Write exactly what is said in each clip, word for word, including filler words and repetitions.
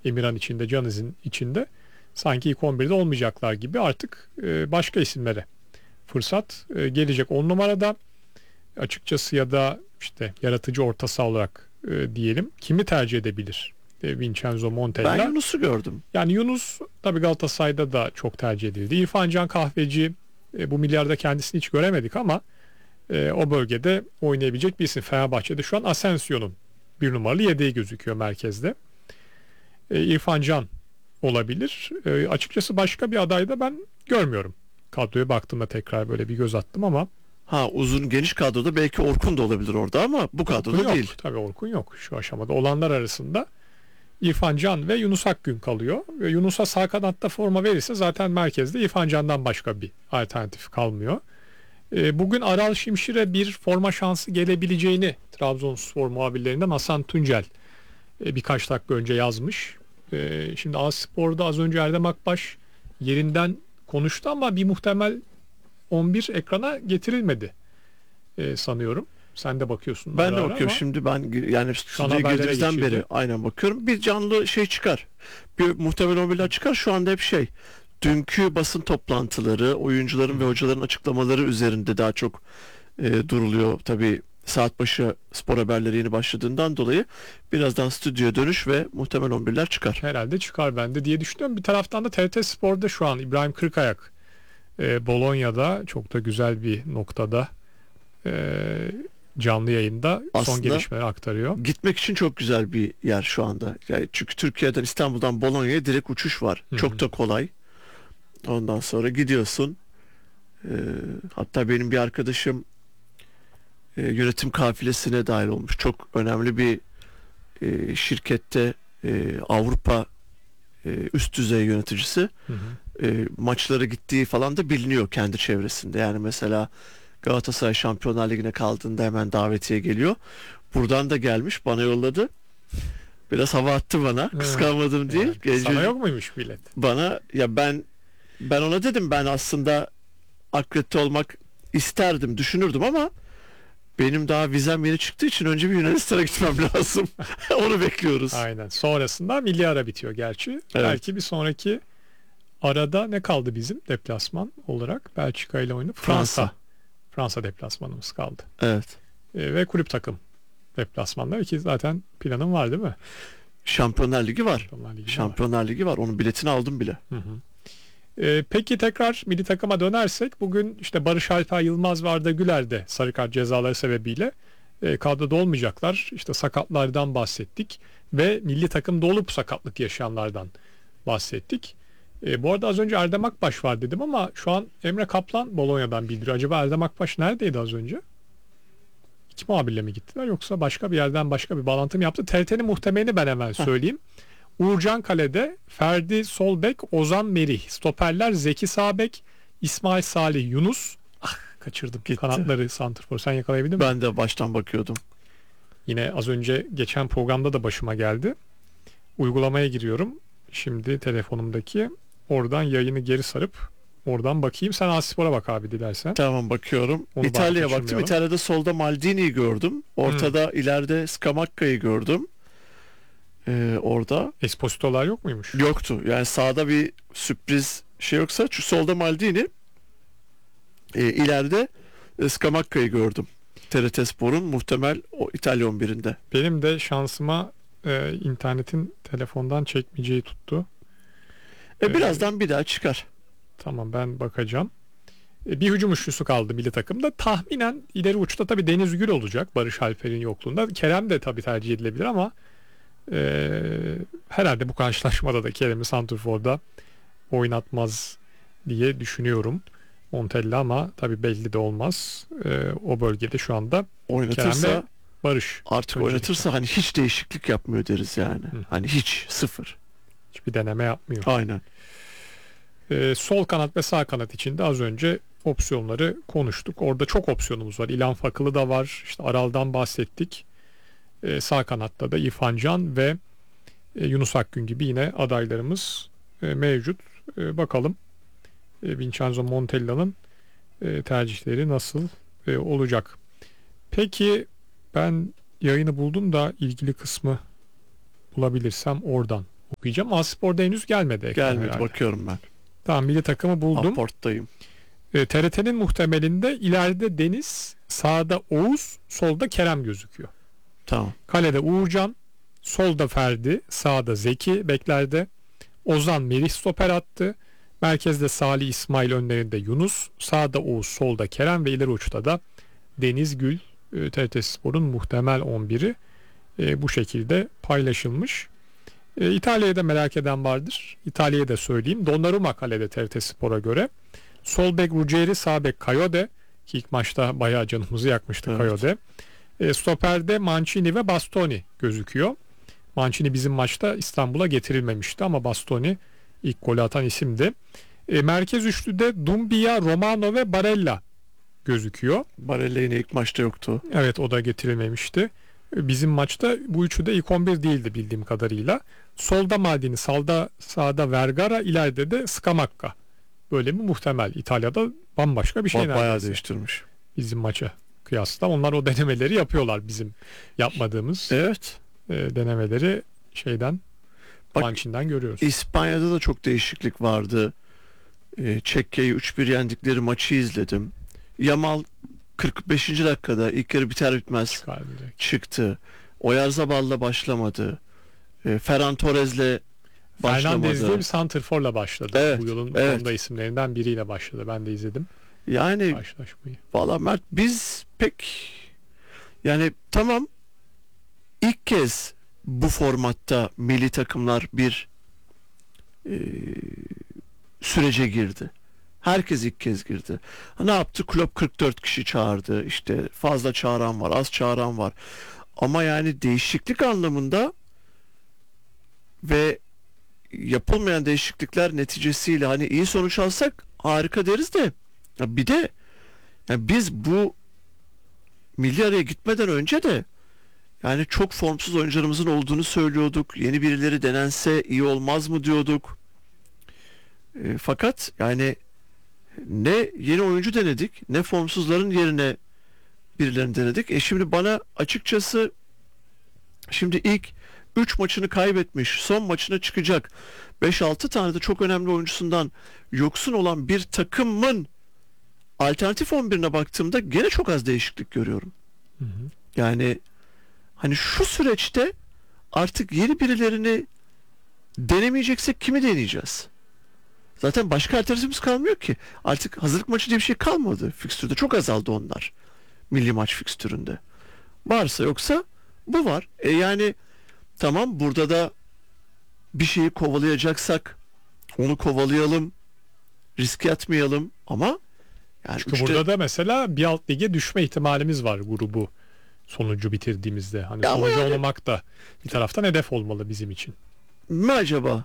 Emirhan içinde, Caniz'in içinde sanki ilk on birde olmayacaklar gibi artık e, başka isimlere fırsat e, gelecek. On numarada açıkçası ya da işte yaratıcı orta saha olarak e, diyelim kimi tercih edebilir? E, Vincenzo Montella. Ben Yunus'u gördüm. Yani Yunus tabii Galatasaray'da da çok tercih edildi. İrfan Can Kahveci e, bu milyarda kendisini hiç göremedik ama e, o bölgede oynayabilecek bir isim. Fenerbahçe'de şu an Asensio'nun bir numaralı yedeği gözüküyor merkezde. E, İrfan Can olabilir. E, açıkçası başka bir aday da ben görmüyorum. Kadroya baktığımda tekrar böyle bir göz attım ama Ha, uzun geniş kadroda belki Orkun da olabilir orada ama bu kadroda yok. değil. Tabii Orkun yok şu aşamada. Olanlar arasında İrfan Can ve Yunus Akgün kalıyor. Ve Yunus'a sağ kanatta forma verirse zaten merkezde İrfan Can'dan başka bir alternatif kalmıyor. E, bugün Aral Şimşir'e bir forma şansı gelebileceğini Trabzonspor muhabirlerinden Hasan Tuncel e, birkaç dakika önce yazmış. E, şimdi A-Spor'da az önce Erdem Akbaş yerinden konuştu ama bir muhtemel on bir ekrana getirilmedi e, sanıyorum. Sen de bakıyorsun. Ben ara de ara bakıyorum ama şimdi, ben gi- yani an stüdyoya haberlere girdiğimizden geçildi. beri aynen bakıyorum. Bir canlı şey çıkar. Bir muhtemel on birler çıkar. Şu anda hep şey, dünkü basın toplantıları, oyuncuların ve hocaların açıklamaları üzerinde daha çok e, duruluyor. Tabii saat başı spor haberleri yeni başladığından dolayı birazdan stüdyoya dönüş ve muhtemel on birler çıkar. Herhalde çıkar bende diye düşünüyorum. Bir taraftan da T R T Spor'da şu an İbrahim Kırkayak e, Bolonya'da çok da güzel bir noktada e, canlı yayında son Aslında gelişmeleri aktarıyor. Gitmek için çok güzel bir yer şu anda. Yani çünkü Türkiye'den, İstanbul'dan Bolonya'ya direkt uçuş var. Hı hı. Çok da kolay. Ondan sonra gidiyorsun. Ee, hatta benim bir arkadaşım e, yönetim kafilesine dahil olmuş. Çok önemli bir e, şirkette e, Avrupa e, üst düzey yöneticisi. Hı hı. E, maçlara gittiği falan da biliniyor kendi çevresinde. Yani mesela Galatasaray Şampiyonlar Ligi'ne kaldığında hemen davetiye geliyor. Buradan da gelmiş, bana yolladı. Biraz hava attı bana. Hı. Kıskanmadım değil. Yani Genç sana çocuk- yok muymuş bilet? Bana, ya ben ben ona dedim, ben aslında akredite olmak isterdim, düşünürdüm ama benim daha vizem yeni çıktığı için önce bir Yunanistan'a gitmem lazım. Onu bekliyoruz. Aynen. Sonrasında milli ara bitiyor gerçi. Evet. Belki bir sonraki arada ne kaldı bizim deplasman olarak? Belçika ile oynayıp Fransa. Fransa. Fransa deplasmanımız kaldı. Evet. E, ve kulüp takım deplasmanları ki zaten planın var değil mi? Şampiyonlar Ligi var. Şampiyonlar Ligi var. Şampiyonlar Ligi var. Onun biletini aldım bile. Hı hı. E, peki tekrar milli takıma dönersek bugün işte Barış Alper Yılmaz ve Arda Güler de sarı kart cezaları sebebiyle e, kadroda olmayacaklar. İşte sakatlardan bahsettik ve milli takımda olup sakatlık yaşayanlardan bahsettik. E, bu arada az önce Erdem Akbaş var dedim ama şu an Emre Kaplan Bolonya'dan bildiriyor. Acaba Erdem Akbaş neredeydi az önce? İki muhabirle mi gittiler yoksa başka bir yerden başka bir bağlantı mı yaptı? T R T'nin muhtemelini ben hemen söyleyeyim. Uğurcan Kale'de, Ferdi Solbek, Ozan Merih. Stoperler Zeki Sabek, İsmail Salih Yunus. Ah, kaçırdım. Gitti. Kanatları santrfor. Sen yakalayabildin mi? Ben de baştan bakıyordum. Yine az önce geçen programda da başıma geldi. Uygulamaya giriyorum. Şimdi telefonumdaki. Oradan yayını geri sarıp oradan bakayım. Sen Aspor'a bak abi dilersen. Tamam, bakıyorum. Onu İtalya'ya bak, baktım. kaçırmayalım. İtalya'da solda Maldini'yi gördüm. Ortada ileride Scamacca'yı gördüm. Ee, orada Esposito'lar yok muymuş? yoktu. Yani sağda bir sürpriz şey yoksa, şu solda Maldini, e, ileride e, Scamacca'yı gördüm. T R T Spor'un muhtemel o İtalya on birinde. Benim de şansıma e, internetin telefondan çekmeyeceği tuttu. E, birazdan bir daha çıkar. Tamam, ben bakacağım. E, bir hücum üçlüsü kaldı milli takımda. Tahminen ileri uçta tabii Deniz Gül olacak Barış Alper'in yokluğunda. Kerem de tabii tercih edilebilir ama e, herhalde bu karşılaşmada da Kerem'i santrforda oynatmaz diye düşünüyorum Montella ama tabii belli de olmaz. E, o bölgede şu anda Oynatırsa, Kerem ve Barış. artık öncelikle. oynatırsa hani hiç değişiklik yapmıyor deriz yani. Hı. Hani hiç, sıfır. Hiçbir deneme yapmıyor. Aynen. Ee, sol kanat ve sağ kanat için de az önce opsiyonları konuştuk. Orada çok opsiyonumuz var. İlhan Fakılı da var. İşte Aral'dan bahsettik. Ee, sağ kanatta da İrfan Can ve e, Yunus Akgün gibi yine adaylarımız e, mevcut. E, bakalım e, Vincenzo Montella'nın e, tercihleri nasıl e, olacak. Peki ben yayını buldum da ilgili kısmı bulabilirsem oradan okuyacağım. A-Spor'da henüz gelmedi. ekran Gelmedi, herhalde. bakıyorum ben. Tamam, milli takımı buldum. Aporttayım. E, T R T'nin muhtemelinde ileride Deniz, sağda Oğuz, solda Kerem gözüküyor. Tamam. Kalede Uğurcan, solda Ferdi, sağda Zeki beklerde. Ozan Merih stoper attı. Merkezde Salih İsmail, önlerinde Yunus, sağda Oğuz, solda Kerem ve ileri uçta da Deniz Gül. e, T R T Spor'un muhtemel on biri e, bu şekilde paylaşılmış. E, İtalya'yı da merak eden vardır. İtalya'yı da söyleyeyim. Donnarumma kalede T R T Spor'a göre. Sol bek Ruggeri, sağ bek Kayode ki ilk maçta bayağı canımızı yakmıştı Evet. Kayode. E, stoperde Mancini ve Bastoni gözüküyor. Mancini bizim maçta İstanbul'a getirilmemişti ama Bastoni ilk golü atan isimdi. E, merkez üçlüde Dumbia, Romano ve Barella gözüküyor. Barella yine ilk maçta yoktu. Evet, o da getirilmemişti. E, Bizim maçta bu üçü de ilk on bir değildi bildiğim kadarıyla. Solda Maldini, sağda, sağda Vergara, ileride de Scamacca. Böyle mi muhtemel? İtalya'da bambaşka bir şey Ba- bayağı neredeyse değiştirmiş. bizim maça kıyasla. Onlar o denemeleri yapıyorlar, bizim yapmadığımız Evet. e, denemeleri şeyden, Bak, Mancini'den görüyoruz. İspanya'da da çok değişiklik vardı. Ee, Çekya'yı üç bir yendikleri maçı izledim. Yamal kırk beşinci dakikada ilk yarı biter bitmez Çıkardı direkt. çıktı. Oyarzabal'la başlamadı. Ee, Ferran Torres'le Fernandez'de başlamadı. bir santrforla başladı. Evet, Bu yılın evet. formda isimlerinden biriyle başladı. Ben de izledim Yani karşılaşmayı. valla Mert, biz pek yani tamam, ilk kez bu formatta milli takımlar bir e, sürece girdi. Herkes ilk kez girdi. Ha, ne yaptı? Klopp kırk dört kişi çağırdı. İşte fazla çağıran var, az çağıran var. Ama yani değişiklik anlamında ve yapılmayan değişiklikler neticesiyle hani iyi sonuç alsak harika deriz de, ya bir de yani biz bu milli araya gitmeden önce de yani çok formsuz oyuncularımızın olduğunu söylüyorduk. Yeni birileri denense iyi olmaz mı diyorduk. E, fakat yani ne yeni oyuncu denedik, ne formsuzların yerine birilerini denedik. E şimdi bana açıkçası, şimdi ilk üç maçını kaybetmiş, son maçına çıkacak, beş altı tane de çok önemli oyuncusundan yoksun olan bir takımın alternatif on birine baktığımda gene çok az değişiklik görüyorum. Hı hı. Yani hani şu süreçte artık yeni birilerini denemeyeceksek kimi deneyeceğiz? Zaten başka alternatifimiz kalmıyor ki. Artık hazırlık maçı diye bir şey kalmadı. Fikstürde çok azaldı onlar. Milli maç fikstüründe. Varsa yoksa bu var. E yani tamam, burada da bir şeyi kovalayacaksak onu kovalayalım. Riske atmayalım ama yani Çünkü üçte- burada da mesela bir alt lige düşme ihtimalimiz var grubu sonucu bitirdiğimizde. Hani Ya ama sonucu yani- olmamak da bir taraftan hedef olmalı bizim için. mi acaba?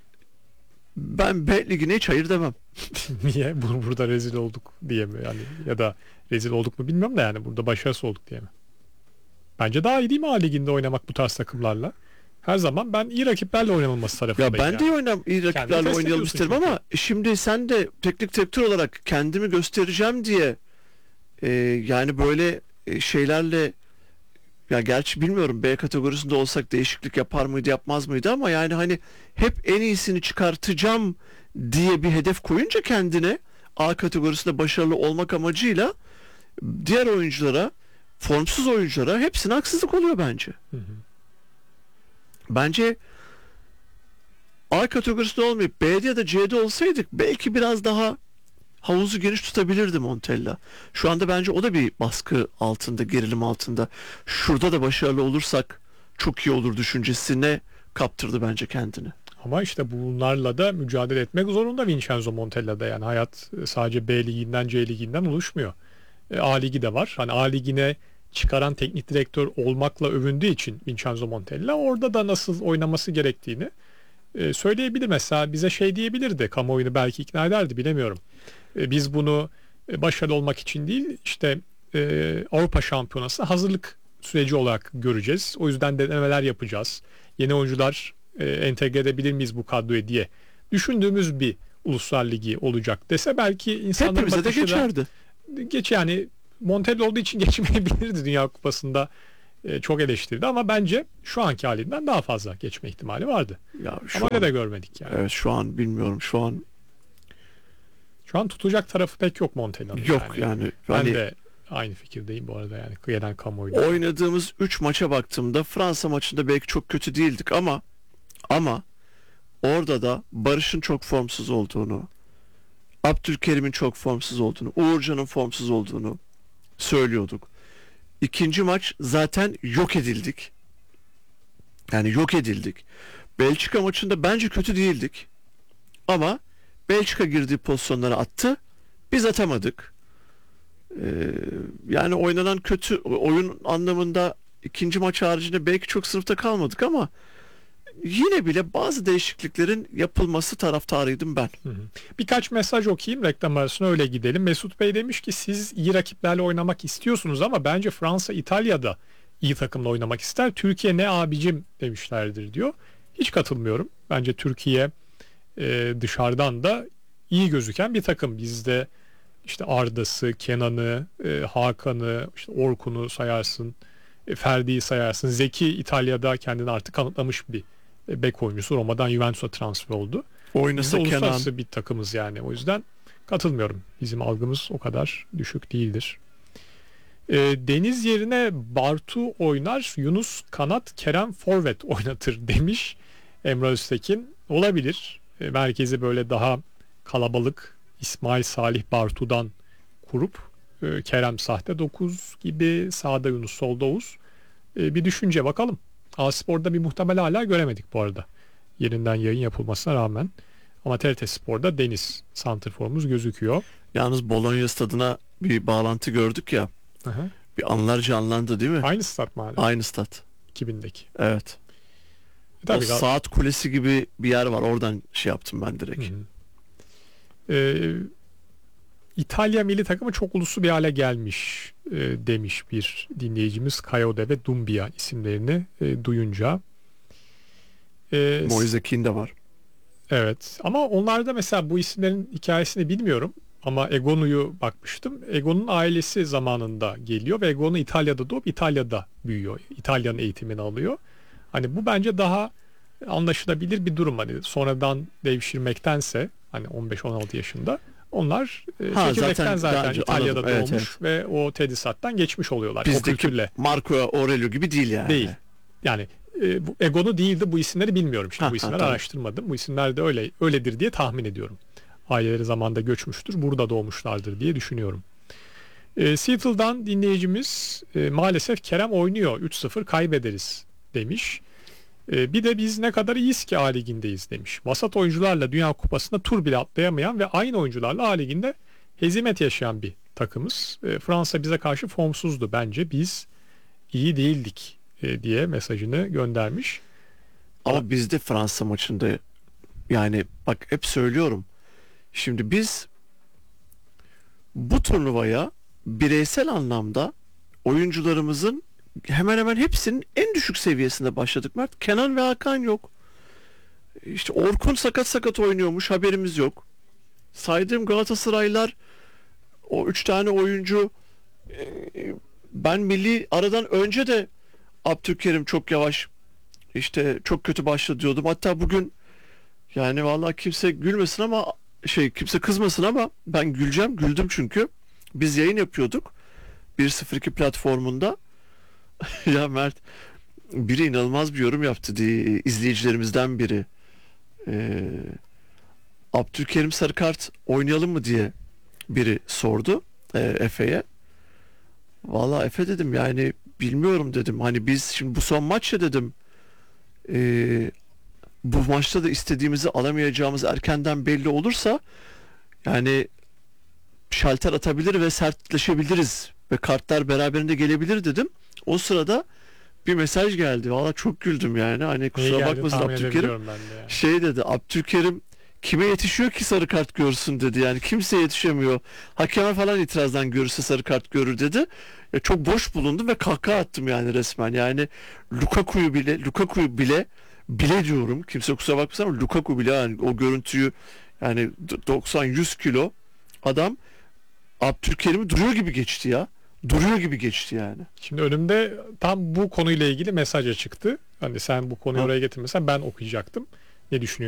Ben B ligine hiç hayır demem. Niye? Bu- Burada rezil olduk diye mi? Yani ya da rezil olduk mu bilmiyorum da yani burada başarısız olduk diye mi? Bence daha iyi değil mi A Ligi'nde oynamak bu tarz takımlarla? Her zaman ben iyi rakiplerle oynanılması Ya tarafındayım. ben yani. de oynam iyi rakiplerle test oynayalım ediyorsun isterim çünkü. ama şimdi sen de teknik direktör olarak kendimi göstereceğim diye e, yani böyle e, şeylerle, ya gerçi bilmiyorum B kategorisinde olsak değişiklik yapar mıydı yapmaz mıydı ama yani hani hep en iyisini çıkartacağım diye bir hedef koyunca kendine A kategorisinde başarılı olmak amacıyla diğer oyunculara, formsuz oyunculara hepsine haksızlık oluyor bence. Hı hı. Bence A kategorisinde olmayıp B'de ya da C'de olsaydık belki biraz daha havuzu geniş tutabilirdi Montella. Şu anda bence o da bir baskı altında, gerilim altında. Şurada da başarılı olursak çok iyi olur düşüncesine kaptırdı bence kendini. Ama işte bunlarla da mücadele etmek zorunda Vincenzo Montella'da. Yani hayat sadece B liginden C liginden oluşmuyor. E, A ligi de var. Hani A ligine çıkaran teknik direktör olmakla övündüğü için Vincenzo Montella orada da nasıl oynaması gerektiğini e, söyleyebilir. Mesela bize şey diyebilirdi, kamuoyunu belki ikna ederdi, bilemiyorum. E, biz bunu e, başarılı olmak için değil, işte e, Avrupa Şampiyonası hazırlık süreci olarak göreceğiz. O yüzden denemeler yapacağız. Yeni oyuncular e, entegre edebilir miyiz bu kadroya diye düşündüğümüz bir uluslar ligi olacak dese belki insanların Hepimize de bakışı da geçerdi. geç, yani Montella olduğu için geçmeyebilirdi Dünya Kupası'nda e, çok eleştirdi ama bence şu anki halinden daha fazla geçme ihtimali vardı. Ya şu Ama an, öyle de görmedik yani. evet, şu an bilmiyorum. Şu an Şu an tutacak tarafı pek yok Montella'nın. yok yani. yani. Ben Hani de aynı fikirdeyim bu arada yani gelen kamuoyu. oynadığımız üç maça baktığımda Fransa maçında belki çok kötü değildik ama ama orada da Barış'ın çok formsuz olduğunu, Abdülkerim'in çok formsuz olduğunu, Uğurcan'ın formsuz olduğunu söylüyorduk. İkinci maç zaten yok edildik. Yani yok edildik. Belçika maçında bence kötü değildik. Ama Belçika girdiği pozisyonları attı. Biz atamadık. Ee, yani oynanan kötü oyun anlamında ikinci maç haricinde belki çok sınıfta kalmadık ama yine bile bazı değişikliklerin yapılması taraftarıydım ben. Hı hı. Birkaç mesaj okuyayım, reklam arasına öyle gidelim. Mesut Bey demiş ki siz iyi rakiplerle oynamak istiyorsunuz ama bence Fransa İtalya'da iyi takımla oynamak ister. Türkiye ne abicim demişlerdir diyor. Hiç katılmıyorum. Bence Türkiye e, dışarıdan da iyi gözüken bir takım. Bizde işte Arda'sı, Kenan'ı, e, Hakan'ı, işte Orkun'u sayarsın, e, Ferdi'yi sayarsın. Zeki İtalya'da kendini artık kanıtlamış bir e, bek oyuncusu. Roma'dan Juventus'a transfer oldu. Biz de Oynasa Kenan, uluslararası bir takımız yani. O yüzden katılmıyorum. Bizim algımız o kadar düşük değildir. E, Deniz yerine Bartu oynar, Yunus kanat, Kerem forvet oynatır demiş Emre Öztekin. Olabilir. E, merkezi böyle daha kalabalık İsmail Salih Bartu'dan kurup e, Kerem sahte dokuz gibi, sağda Yunus, solda Oğuz. E, bir düşünce bakalım. A-Spor'da bir muhtemel hala göremedik bu arada. Yerinden yayın yapılmasına rağmen. Ama T R T Spor'da Deniz santrforumuz gözüküyor. yalnız Bologna stadına bir bağlantı gördük ya. Aha. Bir anlar canlandı değil mi? Aynı stat mı hala? Aynı stat. iki bindeki. Evet. E, tabii o gal- saat kulesi gibi bir yer var. Oradan şey yaptım ben direkt. Hı hı. Ee, İtalya milli takımı çok uluslu bir hale gelmiş e, demiş bir dinleyicimiz. Kayode ve Dumbia isimlerini e, duyunca. E, Moise Kean de var. evet ama onlarda mesela bu isimlerin hikayesini bilmiyorum. Ama Egonu'yu bakmıştım. Egonu'nun ailesi zamanında geliyor ve Egonu İtalya'da doğup İtalya'da büyüyor. İtalyan eğitimini alıyor. Hani bu bence daha anlaşılabilir bir durum. Hani sonradan devşirmektense hani on beş on altı yaşında onlar e, Ha, çekirdekten zaten zaten, daha önce İtalya'da anladım. Evet, doğmuş ve o tedrisattan geçmiş oluyorlar. O Bizdeki kültürle Marco Aurelio gibi değil yani. değil. Yani e, bu Egonu değildi, bu isimleri bilmiyorum. İşte Ha, bu isimleri ha, tamam. araştırmadım. Bu isimler de öyle öyledir diye tahmin ediyorum. Aileleri zamanda göçmüştür. Burada doğmuşlardır diye düşünüyorum. E, Seattle'dan dinleyicimiz e, maalesef Kerem oynuyor. üç sıfır kaybederiz demiş. E, bir de biz ne kadar iyiyiz ki A Ligi'ndeyiz demiş. Vasat oyuncularla Dünya Kupası'nda tur bile atlayamayan ve aynı oyuncularla A Ligi'nde hezimet yaşayan bir takımız. E, Fransa bize karşı formsuzdu bence. Biz iyi değildik e, diye mesajını göndermiş. Ama bizde Fransa maçında yani bak hep söylüyorum. Şimdi biz bu turnuvaya bireysel anlamda oyuncularımızın hemen hemen hepsinin en düşük seviyesinde başladık Mert. Kenan ve Hakan yok. İşte Orkun sakat sakat oynuyormuş, haberimiz yok. Saydığım Galatasaraylılar, o üç tane oyuncu, e, ben milli aradan önce de Abdülkerim çok yavaş, işte çok kötü başladı diyordum. Hatta bugün yani vallahi kimse gülmesin ama şey kimse kızmasın ama ben güleceğim. Güldüm çünkü. Biz yayın yapıyorduk. bir sıfır iki platformunda. Ya Mert, biri inanılmaz bir yorum yaptı diye izleyicilerimizden biri. Ee, Abdülkerim sarı kart oynayalım mı diye biri sordu e, Efe'ye. Valla Efe dedim yani bilmiyorum dedim. Hani biz şimdi bu son maç ya dedim. Ee, bu maçta da istediğimizi alamayacağımız erkenden belli olursa yani şalter atabilir ve sertleşebiliriz ve kartlar beraberinde gelebilir dedim. O sırada bir mesaj geldi. Valla çok güldüm yani. Hani Neyi kusura geldi bakmasın tahmin Abdülkerim. edebiliyorum ben de yani. Şey dedi, Abdülkerim kime yetişiyor ki sarı kart görsün dedi. Yani kimse yetişemiyor. Hakeme falan itirazdan görürse sarı kart görür dedi. Ya çok boş bulundum ve kahkaha attım yani resmen. Yani Lukaku'yu bile Lukaku'yu bile bile diyorum. Kimse kusura bakmasın ama Lukaku bile yani o görüntüyü yani doksan yüz kilo adam Abdülkerim'i duruyor gibi geçti ya. duruyor gibi geçti yani. Şimdi önümde tam bu konuyla ilgili mesaj çıktı. Hani sen bu konuyu Ha. oraya getirmesen ben okuyacaktım. Ne düşünüyorsun?